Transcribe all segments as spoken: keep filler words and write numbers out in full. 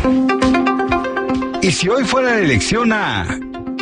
¿Y si hoy fuera la elección a...?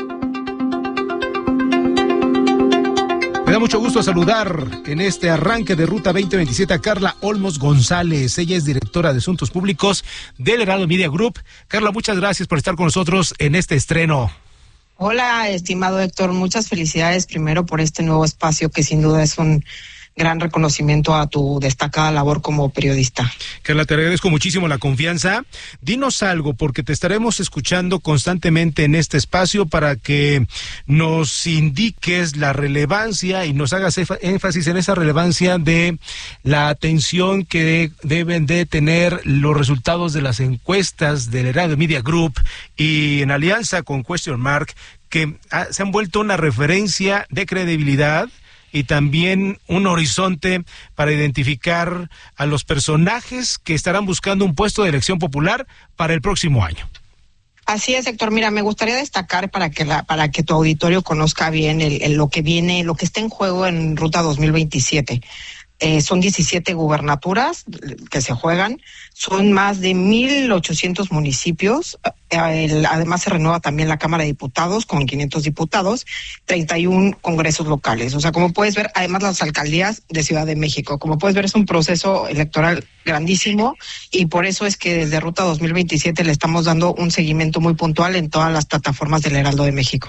Me da mucho gusto saludar en este arranque de Ruta veinte veintisiete a Carla Olmos González. Ella es directora de Asuntos Públicos del Heraldo Media Group. Carla, muchas gracias por estar con nosotros en este estreno. Hola, estimado Héctor. Muchas felicidades primero por este nuevo espacio que sin duda es un gran reconocimiento a tu destacada labor como periodista. Carla, te agradezco muchísimo la confianza. Dinos algo, porque te estaremos escuchando constantemente en este espacio para que nos indiques la relevancia y nos hagas énfasis en esa relevancia de la atención que deben de tener los resultados de las encuestas del Heraldo Media Group y en alianza con Question Mark, que se han vuelto una referencia de credibilidad y también un horizonte para identificar a los personajes que estarán buscando un puesto de elección popular para el próximo año. Así es, Héctor. Mira, me gustaría destacar para que la, para que tu auditorio conozca bien el, el, lo que viene, lo que está en juego en Ruta dos mil veintisiete. Eh, son diecisiete gubernaturas que se juegan, son más de mil ochocientos municipios, eh, el, además se renueva también la Cámara de Diputados con quinientos diputados, treinta y uno congresos locales. O sea, como puedes ver, además las alcaldías de Ciudad de México. Como puedes ver, es un proceso electoral grandísimo y por eso es que desde Ruta dos mil veintisiete le estamos dando un seguimiento muy puntual en todas las plataformas del Heraldo de México.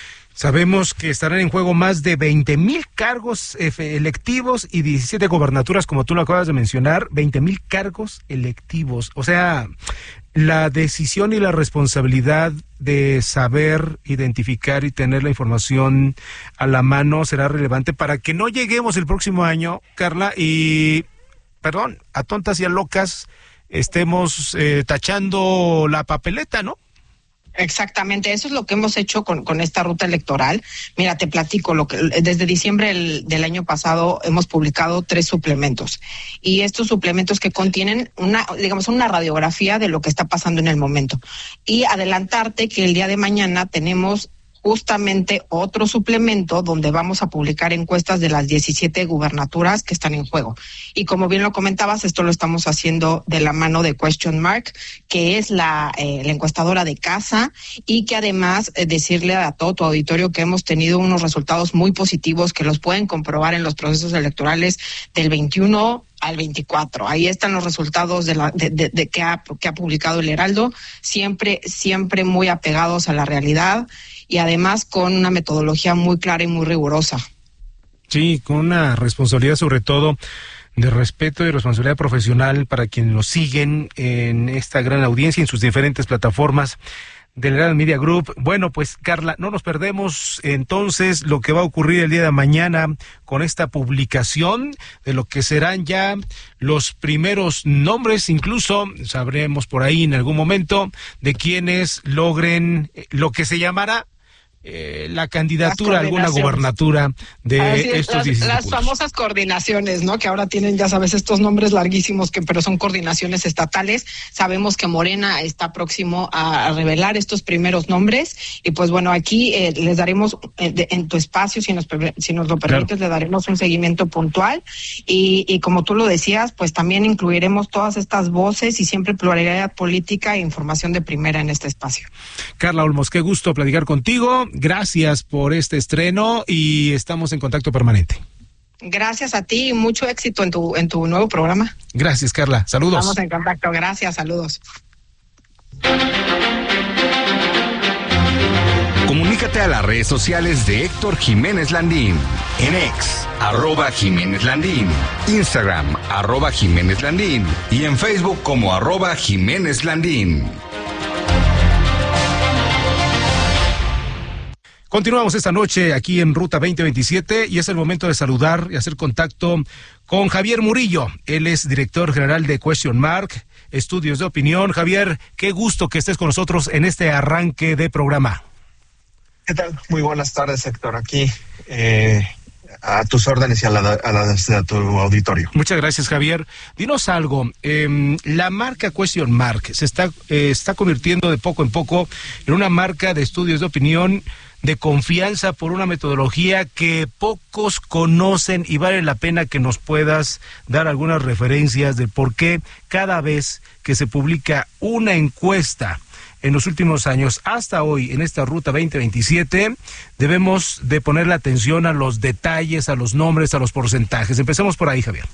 Sabemos que estarán en juego más de veinte mil cargos electivos y diecisiete gobernaturas, como tú lo acabas de mencionar, veinte mil cargos electivos. O sea, la decisión y la responsabilidad de saber, identificar y tener la información a la mano será relevante para que no lleguemos el próximo año, Carla, y, perdón, a tontas y a locas estemos eh, tachando la papeleta, ¿no? Exactamente, eso es lo que hemos hecho con, con esta ruta electoral. Mira, te platico, lo que desde diciembre del, del año pasado hemos publicado tres suplementos y estos suplementos que contienen una, digamos, una radiografía de lo que está pasando en el momento y adelantarte que el día de mañana tenemos justamente otro suplemento donde vamos a publicar encuestas de las diecisiete gubernaturas que están en juego. Y como bien lo comentabas, esto lo estamos haciendo de la mano de Question Mark, que es la, eh, la encuestadora de casa y que además eh, decirle a todo tu auditorio que hemos tenido unos resultados muy positivos que los pueden comprobar en los procesos electorales del veintiuno al veinticuatro. Ahí están los resultados de la de, de, de que ha que ha publicado el Heraldo, siempre siempre muy apegados a la realidad y además con una metodología muy clara y muy rigurosa. Sí, con una responsabilidad sobre todo de respeto y responsabilidad profesional para quienes nos siguen en esta gran audiencia en sus diferentes plataformas del Heraldo Media Group. Bueno, pues Carla, no nos perdemos entonces lo que va a ocurrir el día de mañana con esta publicación de lo que serán ya los primeros nombres, incluso sabremos por ahí en algún momento de quienes logren lo que se llamará Eh, la candidatura a alguna gobernatura de Así es, estos las, diecisiete las famosas coordinaciones, ¿no? Que ahora tienen, ya sabes, estos nombres larguísimos, que pero son coordinaciones estatales. Sabemos que Morena está próximo a revelar estos primeros nombres y pues bueno, aquí eh, les daremos eh, de, en tu espacio, si nos si nos lo permites, claro, le daremos un seguimiento puntual y, y como tú lo decías, pues también incluiremos todas estas voces y siempre pluralidad política e información de primera en este espacio. Carla Olmos, qué gusto platicar contigo. Gracias por este estreno y estamos en contacto permanente. Gracias a ti y mucho éxito en tu en tu nuevo programa. Gracias, Carla. Saludos. Estamos en contacto. Gracias. Saludos. Comunícate a las redes sociales de Héctor Jiménez Landín. En X, arroba Jiménez Landín. Instagram, arroba Jiménez Landín. Y en Facebook como arroba Jiménez Landín. Continuamos esta noche aquí en Ruta veinte veintisiete y es el momento de saludar y hacer contacto con Javier Murillo. Él es director general de Question Mark, Estudios de Opinión. Javier, qué gusto que estés con nosotros en este arranque de programa. ¿Qué tal? Muy buenas tardes, Héctor. Aquí eh, a tus órdenes y a, la, a, la, a tu auditorio. Muchas gracias, Javier. Dinos algo, eh, la marca Question Mark se está, eh, está convirtiendo de poco en poco en una marca de estudios de opinión, de confianza por una metodología que pocos conocen, y vale la pena que nos puedas dar algunas referencias de por qué cada vez que se publica una encuesta en los últimos años hasta hoy en esta ruta veinte veintisiete debemos de ponerle atención a los detalles, a los nombres, a los porcentajes. Empecemos por ahí, Javier.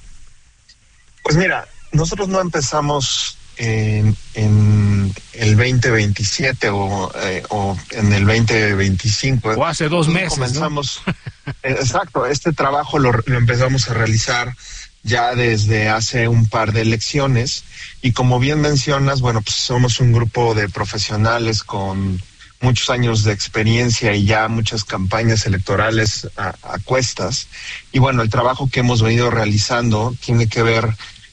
Pues mira, nosotros no empezamos en, en el veinte veintisiete o, eh, o en el veinte veinticinco. O hace dos meses, comenzamos, ¿no? Exacto, este trabajo lo, lo empezamos a realizar ya desde hace un par de elecciones, y como bien mencionas, bueno, pues somos un grupo de profesionales con muchos años de experiencia y ya muchas campañas electorales a, a cuestas, y bueno, el trabajo que hemos venido realizando tiene que ver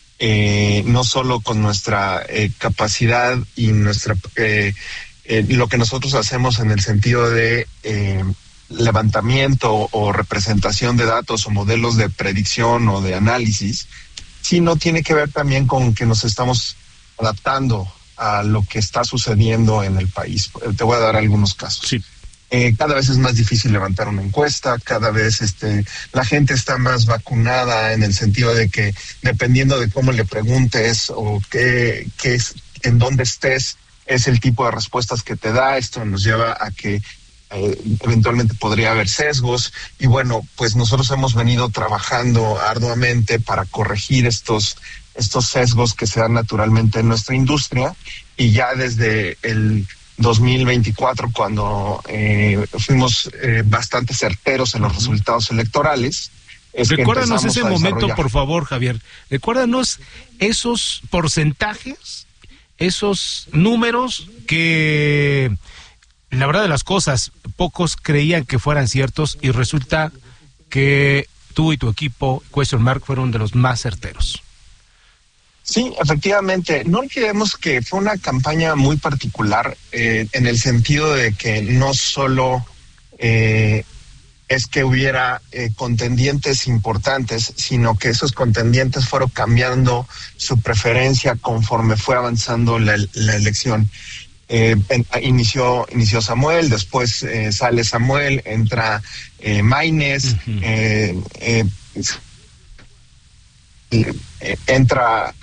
eh, no solo con nuestra eh, capacidad y nuestra eh, eh, lo que nosotros hacemos en el sentido de eh, levantamiento o representación de datos o modelos de predicción o de análisis, sino tiene que ver también con que nos estamos adaptando a lo que está sucediendo en el país. Te voy a dar algunos casos. Sí. Eh, cada vez es más difícil levantar una encuesta, cada vez este, la gente está más vacunada en el sentido de que dependiendo de cómo le preguntes o qué, qué es, en dónde estés, es el tipo de respuestas que te da. Esto nos lleva a que Eh, eventualmente podría haber sesgos, y bueno, pues nosotros hemos venido trabajando arduamente para corregir estos estos sesgos que se dan naturalmente en nuestra industria, y ya desde el dos mil veinticuatro, cuando eh, fuimos eh, bastante certeros en los resultados electorales. Es Recuérdanos ese momento, desarrollar. por favor, Javier. Recuérdanos esos porcentajes, esos números que, la verdad de las cosas, pocos creían que fueran ciertos, y resulta que tú y tu equipo, Question Mark, fueron de los más certeros. Sí, efectivamente. No olvidemos que fue una campaña muy particular eh, en el sentido de que no solo eh, es que hubiera eh, contendientes importantes, sino que esos contendientes fueron cambiando su preferencia conforme fue avanzando la, la elección. Eh, en, inició inició Samuel, después eh, sale Samuel, entra eh, Maynes, uh-huh. eh, eh, eh, entra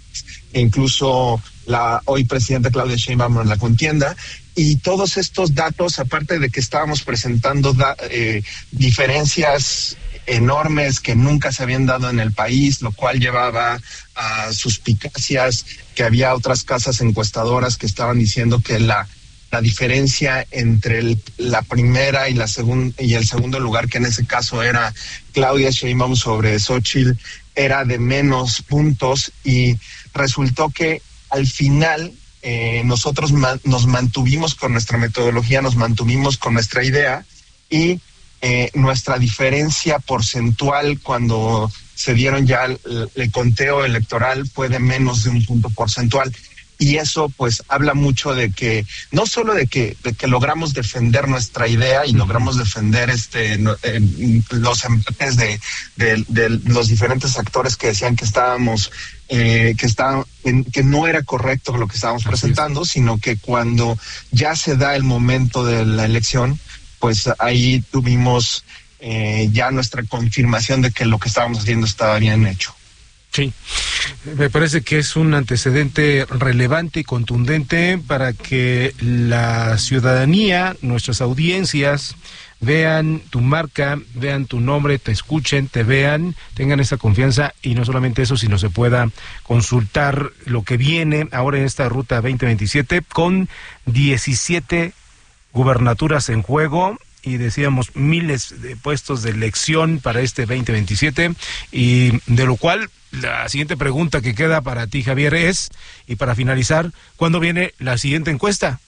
incluso la hoy presidenta Claudia Sheinbaum en la contienda, y todos estos datos, aparte de que estábamos presentando da, eh, diferencias enormes que nunca se habían dado en el país, lo cual llevaba a suspicacias, que había otras casas encuestadoras que estaban diciendo que la, la diferencia entre el, la primera y la segunda y el segundo lugar, que en ese caso era Claudia Sheinbaum sobre Xóchitl, era de menos puntos, y resultó que al final eh, nosotros man, nos mantuvimos con nuestra metodología, nos mantuvimos con nuestra idea, y Eh, nuestra diferencia porcentual cuando se dieron ya el, el conteo electoral fue de menos de un punto porcentual, y eso pues habla mucho de que no solo de que de que logramos defender nuestra idea y logramos defender este no, eh, los empates de, de, de los diferentes actores que decían que estábamos eh, que está que no era correcto lo que estábamos Así presentando, es. Sino que cuando ya se da el momento de la elección, pues ahí tuvimos eh, ya nuestra confirmación de que lo que estábamos haciendo estaba bien hecho. Sí, me parece que es un antecedente relevante y contundente para que la ciudadanía, nuestras audiencias, vean tu marca, vean tu nombre, te escuchen, te vean, tengan esa confianza, y no solamente eso, sino se pueda consultar lo que viene ahora en esta ruta veinte veintisiete con diecisiete gubernaturas en juego, y decíamos miles de puestos de elección para este veinte veintisiete, y de lo cual la siguiente pregunta que queda para ti, Javier, es, y para finalizar, ¿cuándo viene la siguiente encuesta?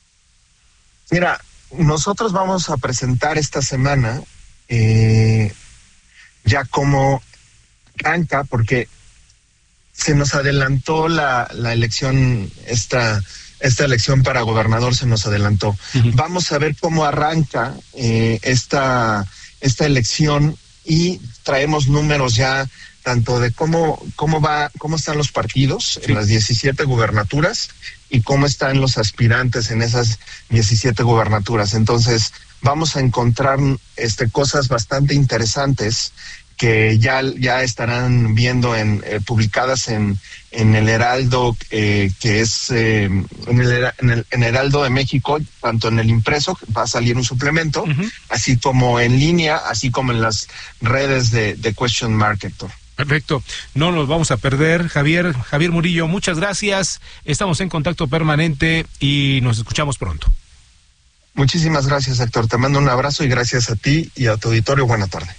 Mira, nosotros vamos a presentar esta semana eh, ya como arranca, porque se nos adelantó la, la elección esta Esta elección para gobernador se nos adelantó. Uh-huh. Vamos a ver cómo arranca eh, esta, esta elección y traemos números ya tanto de cómo, cómo va, cómo están los partidos en las diecisiete gubernaturas y cómo están los aspirantes en esas diecisiete gubernaturas. Entonces, vamos a encontrar este cosas bastante interesantes que ya, ya estarán viendo en eh, publicadas en, en el Heraldo, eh, que es eh, en, el, en el en Heraldo de México, tanto en el impreso, va a salir un suplemento, uh-huh. así como en línea, así como en las redes de, de Question Mark, Héctor. Perfecto, no nos vamos a perder. Javier, Javier Murillo, muchas gracias, estamos en contacto permanente y nos escuchamos pronto. Muchísimas gracias, Héctor, te mando un abrazo y gracias a ti y a tu auditorio, buena tarde.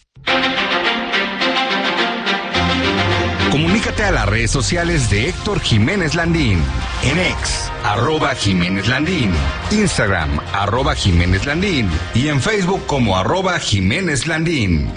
Comunícate a las redes sociales de Héctor Jiménez Landín, en X, arroba Jiménez Landín, Instagram, arroba Jiménez Landín y en Facebook como arroba Jiménez Landín.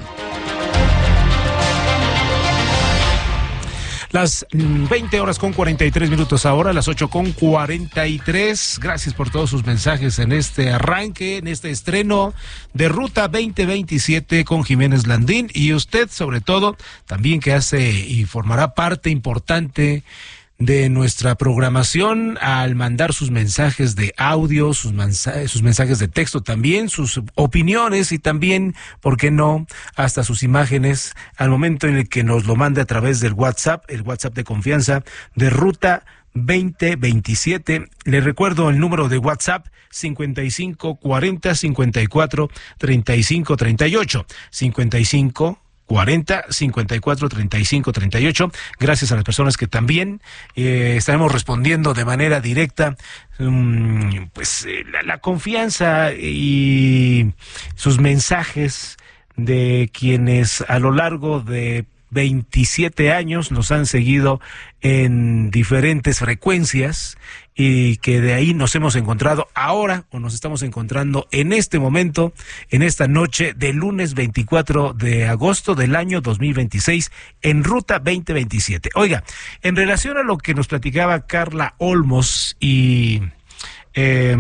Las veinte horas con cuarenta y tres minutos ahora, las ocho con cuarenta y tres. Gracias por todos sus mensajes en este arranque, en este estreno de Ruta veinte veintisiete con Jiménez Landín. Y usted, sobre todo, también que hace y formará parte importante de nuestra programación al mandar sus mensajes de audio, sus, mensajes, sus mensajes de texto también, sus opiniones y también, ¿por qué no?, hasta sus imágenes al momento en el que nos lo mande a través del WhatsApp, el WhatsApp de confianza de Ruta veinte veintisiete. Le recuerdo el número de WhatsApp cincuenta y cinco cuarenta cincuenta y cuatro treinta y cinco treinta y ocho, cincuenta y cinco cuarenta cincuenta y cuatro treinta y cinco treinta y ocho. Gracias a las personas que también eh, estaremos respondiendo de manera directa. Um, pues eh, la, la confianza y sus mensajes de quienes a lo largo de veintisiete años nos han seguido en diferentes frecuencias y que de ahí nos hemos encontrado ahora o nos estamos encontrando en este momento, en esta noche de lunes veinticuatro de agosto del año dos mil veintiséis en Ruta veinte veintisiete. Oiga, en relación a lo que nos platicaba Carla Olmos y, eh,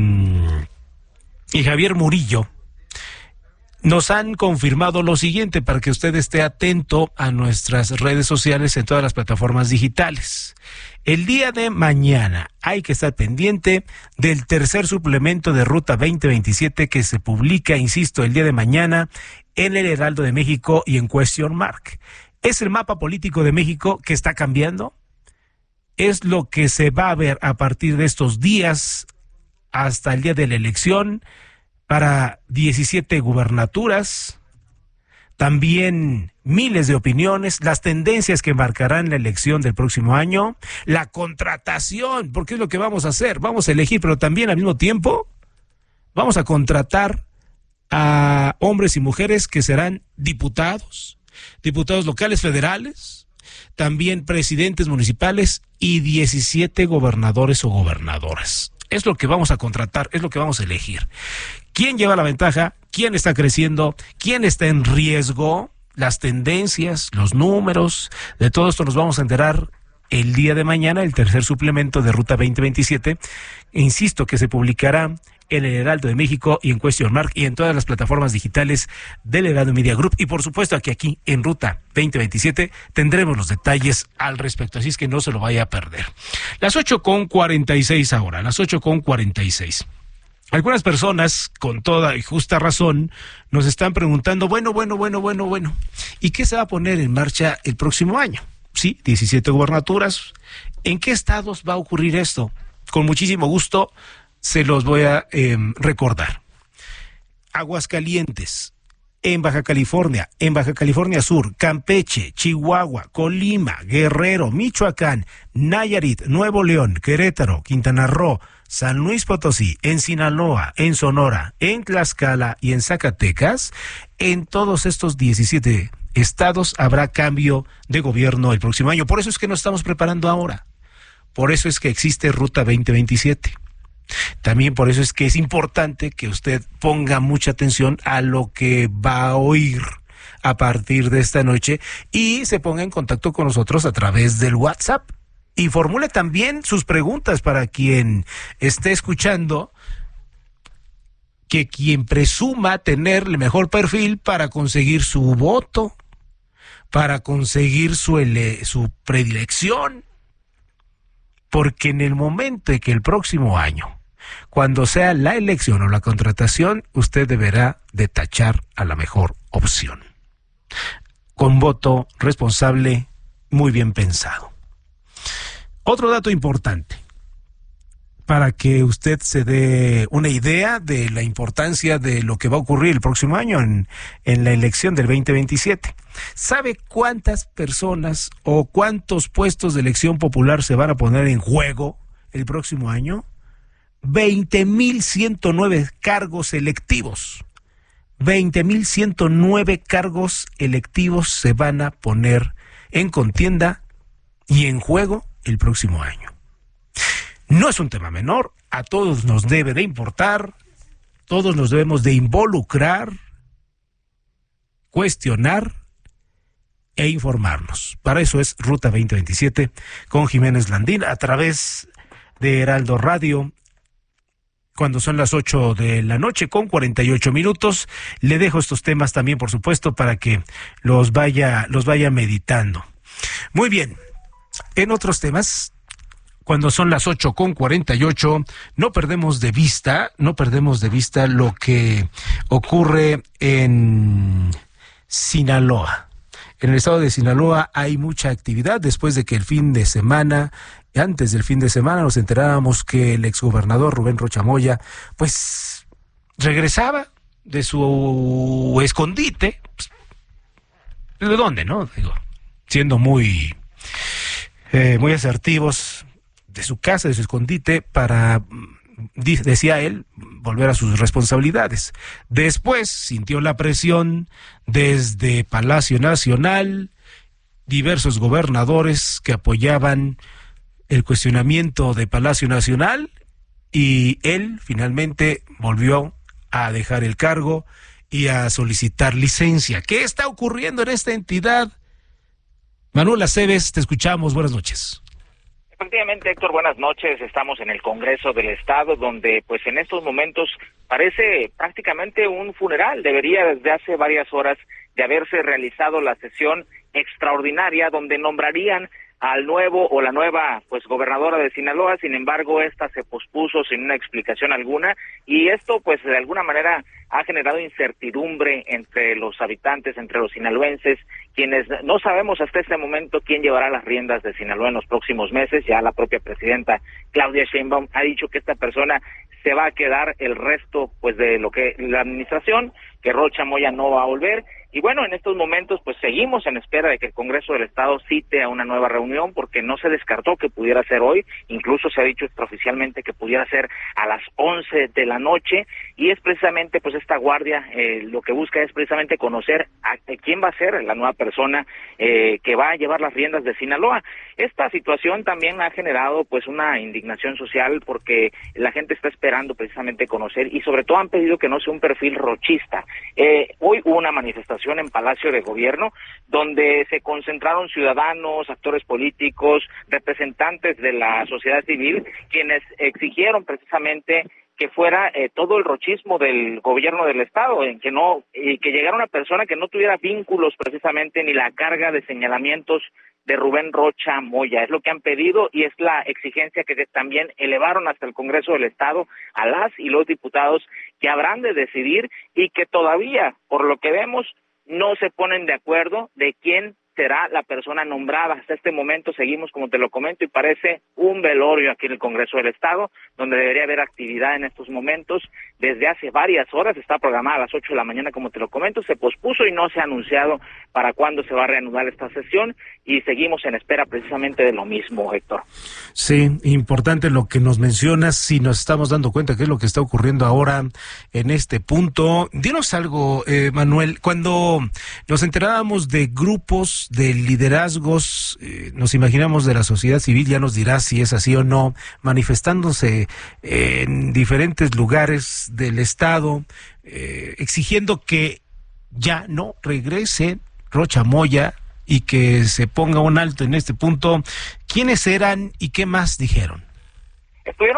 y Javier Murillo, nos han confirmado lo siguiente para que usted esté atento a nuestras redes sociales en todas las plataformas digitales. El día de mañana hay que estar pendiente del tercer suplemento de Ruta veinte veintisiete que se publica, insisto, el día de mañana en el Heraldo de México y en Question Mark. ¿Es el mapa político de México que está cambiando? ¿Es lo que se va a ver a partir de estos días hasta el día de la elección para diecisiete gubernaturas? También miles de opiniones, las tendencias que marcarán la elección del próximo año, la contratación, porque es lo que vamos a hacer, vamos a elegir, pero también al mismo tiempo vamos a contratar a hombres y mujeres que serán diputados, diputados locales, federales, también presidentes municipales y diecisiete gobernadores o gobernadoras. Es lo que vamos a contratar, es lo que vamos a elegir. ¿Quién lleva la ventaja? ¿Quién está creciendo? ¿Quién está en riesgo? Las tendencias, los números, de todo esto nos vamos a enterar el día de mañana, el tercer suplemento de Ruta veinte veintisiete. Insisto que se publicará en el Heraldo de México y en Question Mark y en todas las plataformas digitales del Heraldo Media Group. Y por supuesto que aquí en Ruta veinte veintisiete tendremos los detalles al respecto, así es que no se lo vaya a perder. Las ocho con cuarenta y seis ahora, las ocho con cuarenta y seis. Algunas personas, con toda y justa razón, nos están preguntando, bueno, bueno, bueno, bueno, bueno, ¿y qué se va a poner en marcha el próximo año? Sí, diecisiete gubernaturas. ¿En qué estados va a ocurrir esto? Con muchísimo gusto se los voy a eh, recordar. Aguascalientes, en Baja California, en Baja California Sur, Campeche, Chihuahua, Colima, Guerrero, Michoacán, Nayarit, Nuevo León, Querétaro, Quintana Roo, San Luis Potosí, en Sinaloa, en Sonora, en Tlaxcala y en Zacatecas. En todos estos diecisiete estados habrá cambio de gobierno el próximo año. Por eso es que nos estamos preparando ahora. Por eso es que existe Ruta veinte veintisiete. También por eso es que es importante que usted ponga mucha atención a lo que va a oír a partir de esta noche y se ponga en contacto con nosotros a través del WhatsApp y formule también sus preguntas para quien esté escuchando que quien presuma tener el mejor perfil para conseguir su voto, para conseguir su, ele- su predilección, porque en el momento de que el próximo año, cuando sea la elección o la contratación, usted deberá de tachar a la mejor opción, con voto responsable, muy bien pensado. Otro dato importante, para que usted se dé una idea de la importancia de lo que va a ocurrir el próximo año en, en la elección del veinte veintisiete. ¿Sabe cuántas personas o cuántos puestos de elección popular se van a poner en juego el próximo año? veinte mil ciento nueve cargos electivos. veinte mil ciento nueve cargos electivos se van a poner en contienda y en juego el próximo año. No es un tema menor, a todos nos debe de importar, todos nos debemos de involucrar, cuestionar e informarnos. Para eso es Ruta veinte veintisiete con Jiménez Landín a través de Heraldo Radio. Cuando son las ocho de la noche con cuarenta y ocho minutos, le dejo estos temas también, por supuesto, para que los vaya, los vaya meditando. Muy bien, en otros temas, cuando son las ocho con cuarenta y ocho, no perdemos de vista, no perdemos de vista lo que ocurre en Sinaloa. En el estado de Sinaloa hay mucha actividad después de que el fin de semana, antes del fin de semana, nos enterábamos que el exgobernador Rubén Rocha Moya, pues, regresaba de su escondite. ¿De dónde, no? Digo, siendo muy, eh, muy asertivos, de su casa, de su escondite, para, decía él, volver a sus responsabilidades. Después sintió la presión desde Palacio Nacional, diversos gobernadores que apoyaban el cuestionamiento de Palacio Nacional, y él finalmente volvió a dejar el cargo y a solicitar licencia. ¿Qué está ocurriendo en esta entidad? Manuel Aceves, te escuchamos, buenas noches. Efectivamente, Héctor, buenas noches. Estamos en el Congreso del Estado, donde pues en estos momentos parece prácticamente un funeral. Debería desde hace varias horas de haberse realizado la sesión extraordinaria donde nombrarían al nuevo o la nueva pues gobernadora de Sinaloa. Sin embargo, esta se pospuso sin una explicación alguna, y esto pues de alguna manera ha generado incertidumbre entre los habitantes, entre los sinaloenses, quienes no sabemos hasta este momento quién llevará las riendas de Sinaloa en los próximos meses. Ya la propia presidenta Claudia Sheinbaum ha dicho que esta persona se va a quedar el resto pues de lo que la administración, que Rocha Moya no va a volver. Y bueno, en estos momentos pues seguimos en espera de que el Congreso del Estado cite a una nueva reunión, porque no se descartó que pudiera ser hoy, incluso se ha dicho extraoficialmente que pudiera ser a las once de la noche, y es precisamente pues esta guardia eh, lo que busca es precisamente conocer a, a quién va a ser la nueva persona eh, que va a llevar las riendas de Sinaloa. Esta situación también ha generado pues una indignación social, porque la gente está esperando precisamente conocer, y sobre todo han pedido que no sea un perfil rochista. Eh, hoy hubo una manifestación en Palacio de Gobierno donde se concentraron ciudadanos, actores políticos, representantes de la sociedad civil, quienes exigieron precisamente que fuera eh, todo el rochismo del gobierno del estado, en que no eh, que llegara una persona que no tuviera vínculos precisamente ni la carga de señalamientos de Rubén Rocha Moya. Es lo que han pedido y es la exigencia que también elevaron hasta el Congreso del Estado a las y los diputados, que habrán de decidir, y que todavía, por lo que vemos, no se ponen de acuerdo de quién será la persona nombrada. Hasta este momento seguimos, como te lo comento, y parece un velorio aquí en el Congreso del Estado, donde debería haber actividad en estos momentos. Desde hace varias horas está programada a las ocho de la mañana, como te lo comento, se pospuso y no se ha anunciado para cuándo se va a reanudar esta sesión, y seguimos en espera precisamente de lo mismo, Héctor. Sí, importante lo que nos mencionas, si nos estamos dando cuenta qué es lo que está ocurriendo ahora en este punto. Dinos algo, eh, Manuel, cuando nos enterábamos de grupos de liderazgos, eh, nos imaginamos de la sociedad civil, ya nos dirás si es así o no, manifestándose en diferentes lugares del estado, eh, exigiendo que ya no regrese Rocha Moya y que se ponga un alto en este punto. ¿Quiénes eran y qué más dijeron? Estuvieron, por ejemplo,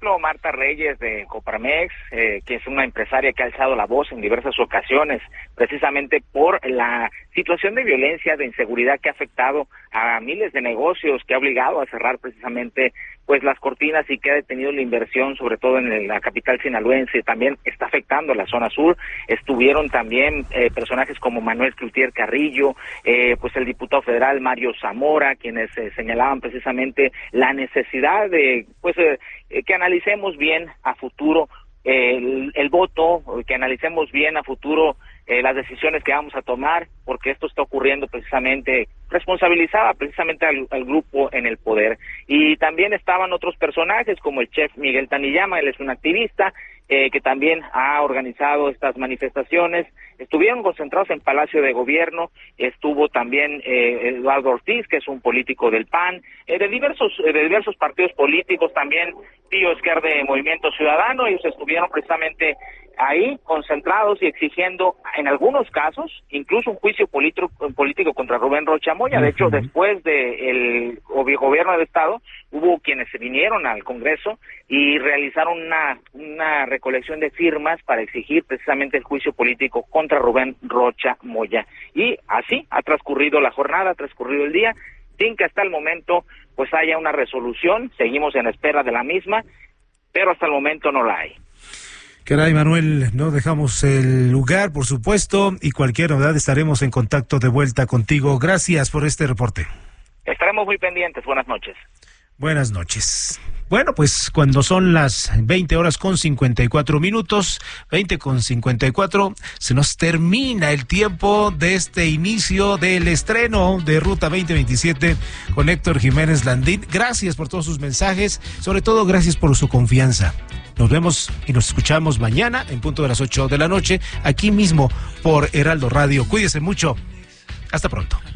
ejemplo, Marta Reyes de Coparmex, eh, que es una empresaria que ha alzado la voz en diversas ocasiones, precisamente por la situación de violencia, de inseguridad que ha afectado a miles de negocios, que ha obligado a cerrar precisamente pues las cortinas y que ha detenido la inversión, sobre todo en la capital sinaloense. También está afectando a la zona sur. Estuvieron también eh, personajes como Manuel Cloutier Carrillo, eh, pues el diputado federal Mario Zamora, quienes eh, señalaban precisamente la necesidad de pues eh, que analicemos bien a futuro eh, el, el voto, que analicemos bien a futuro eh, las decisiones que vamos a tomar, porque esto está ocurriendo precisamente, responsabilizaba precisamente al, al grupo en el poder. Y también estaban otros personajes como el chef Miguel Taniyama, él es un activista eh, que también ha organizado estas manifestaciones. Estuvieron concentrados en Palacio de Gobierno, estuvo también eh, Eduardo Ortiz, que es un político del P A N, eh, de diversos eh, de diversos partidos políticos, también Pío Esquer de Movimiento Ciudadano. Ellos estuvieron precisamente ahí concentrados y exigiendo, en algunos casos, incluso un juicio político, político contra Rubén Rocha Moya. De hecho, después del gobierno del Estado, hubo quienes se vinieron al Congreso y realizaron una, una recolección de firmas para exigir precisamente el juicio político contra Rubén Rocha Moya. Y así ha transcurrido la jornada, ha transcurrido el día, sin que hasta el momento pues haya una resolución. Seguimos en espera de la misma, pero hasta el momento no la hay. Caray, Manuel, no dejamos el lugar, por supuesto, y cualquier novedad estaremos en contacto de vuelta contigo. Gracias por este reporte. Estaremos muy pendientes. Buenas noches. Buenas noches. Bueno, pues cuando son las veinte horas con cincuenta y cuatro minutos, veinte con cincuenta y cuatro, se nos termina el tiempo de este inicio del estreno de Ruta veinte veintisiete con Héctor Jiménez Landín. Gracias por todos sus mensajes, sobre todo gracias por su confianza. Nos vemos y nos escuchamos mañana en punto de las ocho de la noche, aquí mismo por Heraldo Radio. Cuídese mucho. Hasta pronto.